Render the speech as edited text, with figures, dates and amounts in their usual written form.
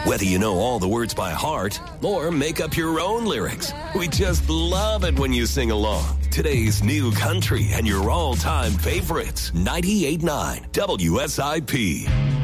Whether you know all the words by heart or make up your own lyrics, we just love it when you sing along. Today's new country and your all-time favorites. 98.9 WSIP.